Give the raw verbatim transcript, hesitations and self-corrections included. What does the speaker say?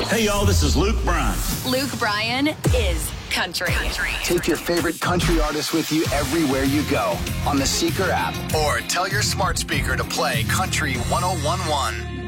Hey, y'all, this is Luke Bryan. Luke Bryan is country. country. Take your favorite country artists with you everywhere you go on the Seeker app or tell your smart speaker to play Country one oh one one.